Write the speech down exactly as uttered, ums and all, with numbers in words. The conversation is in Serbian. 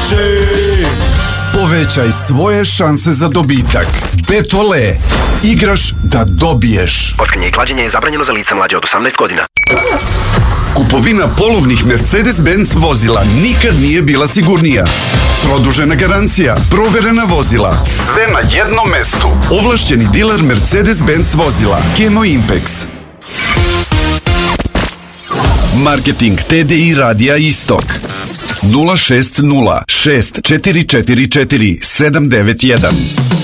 više. Povećaj svoje šanse za dobitak. Betole. Igraš da dobiješ. Kockanje i klađenje je zabranjeno za lica mlađe od osamnaest godina. Kupovina polovnih Mercedes-Benz vozila nikad nije bila sigurnija. Produžena garancija, proverena vozila, sve na jednom mestu. Ovlašćeni diler Mercedes-Benz vozila, Kemo Impex. Marketing T D I Radija Istok nula šest nula šest četiri četiri četiri sedam devet jedan.